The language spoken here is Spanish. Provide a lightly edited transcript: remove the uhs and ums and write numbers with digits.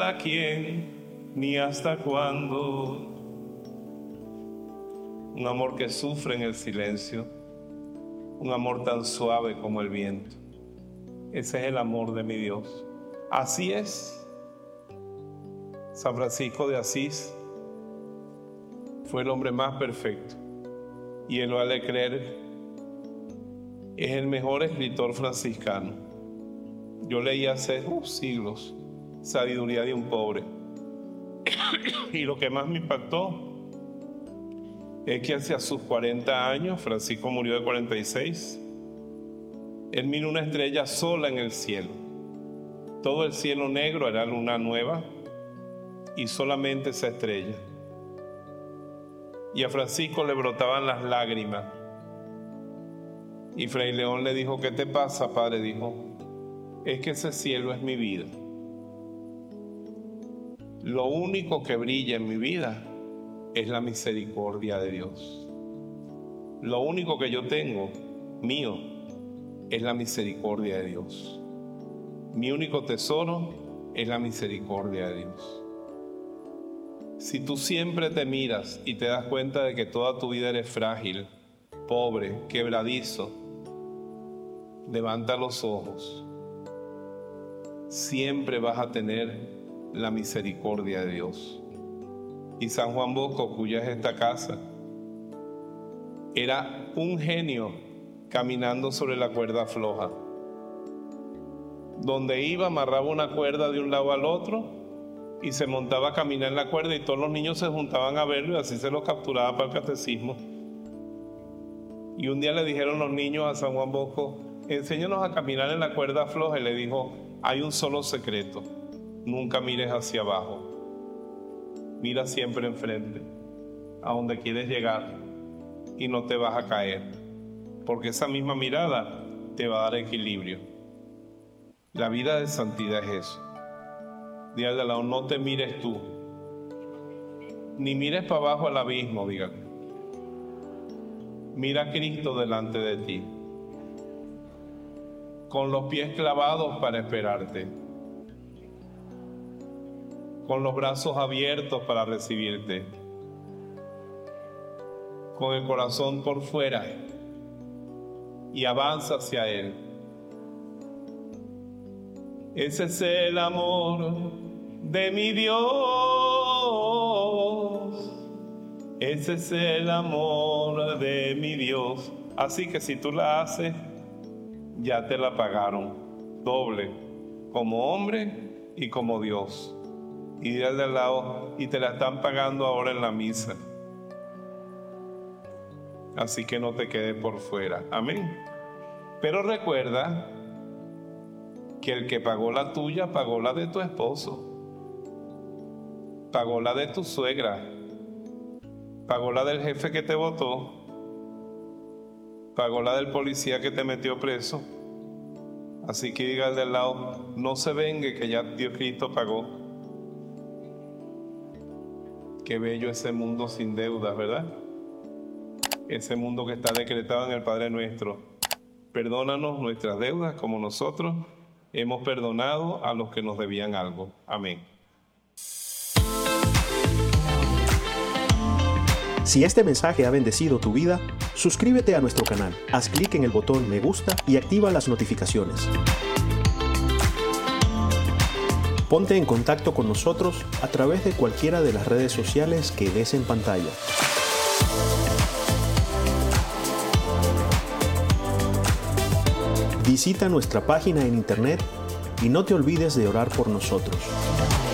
¿A quién ni hasta cuándo? Un amor que sufre en el silencio, un amor tan suave como el viento. Ese es el amor de mi Dios. Así es. San Francisco de Asís fue el hombre más perfecto, y él lo ha de creer, es el mejor escritor franciscano. Yo leí hace siglos Sabiduría de un pobre, y lo que más me impactó es que hacia sus 40 años, Francisco murió de 46, él miró una estrella sola en el cielo. Todo el cielo negro era luna nueva y solamente esa estrella. Y a Francisco le brotaban las lágrimas. Y Fray León le dijo: ¿qué te pasa, padre? Dijo: es que ese cielo es mi vida. Lo único que brilla en mi vida es la misericordia de Dios. Lo único que yo tengo, mío, es la misericordia de Dios. Mi único tesoro es la misericordia de Dios. Si tú siempre te miras y te das cuenta de que toda tu vida eres frágil, pobre, quebradizo, levanta los ojos. Siempre vas a tener la misericordia de Dios. Y San Juan Bosco, cuya es esta casa, era un genio caminando sobre la cuerda floja. Donde iba, amarraba una cuerda de un lado al otro y se montaba a caminar en la cuerda, y todos los niños se juntaban a verlo, y así se los capturaba para el catecismo. Y un día le dijeron los niños a San Juan Bosco: enséñanos a caminar en la cuerda floja. Y le dijo: hay un solo secreto, nunca mires hacia abajo, mira siempre enfrente, a donde quieres llegar, y no te vas a caer, porque esa misma mirada te va a dar equilibrio. La vida de santidad es eso. Dígale de al lado: no te mires tú, ni mires para abajo al abismo. Dígale: mira a Cristo delante de ti, con los pies clavados para esperarte, con los brazos abiertos para recibirte, con el corazón por fuera, y avanza hacia Él. Ese es el amor de mi Dios. Ese es el amor de mi Dios. Así que si tú la haces, ya te la pagaron doble, como hombre y como Dios. Y dile de al lado: y te la están pagando ahora en la misa. Así que no te quedes por fuera. Amén. Pero recuerda que el que pagó la tuya, pagó la de tu esposo, pagó la de tu suegra, pagó la del jefe que te votó, pagó la del policía que te metió preso. Así que diga al del lado: no se vengue, que ya Dios Cristo pagó. Qué bello ese mundo sin deudas, ¿verdad? Ese mundo que está decretado en el Padre Nuestro: perdónanos nuestras deudas como nosotros hemos perdonado a los que nos debían algo. Amén. Si este mensaje ha bendecido tu vida, suscríbete a nuestro canal, haz clic en el botón me gusta y activa las notificaciones. Ponte en contacto con nosotros a través de cualquiera de las redes sociales que ves en pantalla. Visita nuestra página en internet y no te olvides de orar por nosotros.